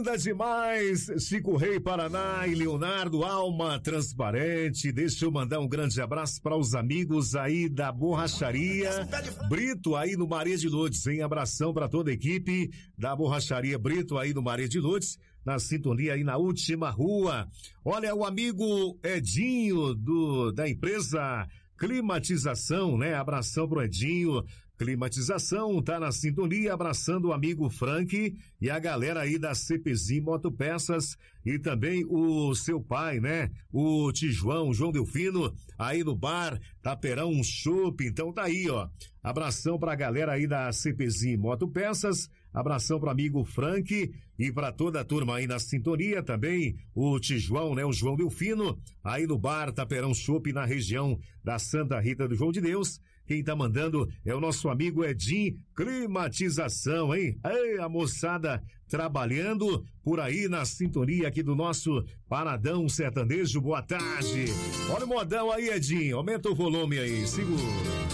Linda demais, Chico Rei Paraná e Leonardo Alma Transparente. Deixa eu mandar um grande abraço para os amigos aí da Borracharia Brito aí no Maria de Lourdes, hein? Abração para toda a equipe da Borracharia Brito aí no Maria de Lourdes, na sintonia aí na última rua. Olha, o amigo Edinho da empresa Climatização, né? Abração pro Edinho. Climatização, tá na sintonia, abraçando o amigo Frank e a galera aí da CPZ Motopeças e também o seu pai, né? O Tijuão, João Delfino, aí no bar Taperão Chopp. Então tá aí, ó. Abração pra galera aí da CPZ Motopeças, abração pro amigo Frank e pra toda a turma aí na sintonia também, o Tijuão, né? O João Delfino, aí no bar Taperão Chopp, na região da Santa Rita do João de Deus. Quem tá mandando é o nosso amigo Edinho Climatização, hein? Ei, a moçada trabalhando por aí na sintonia aqui do nosso Paradão Sertanejo. Boa tarde. Olha o modão aí, Edinho. Aumenta o volume aí. Segura.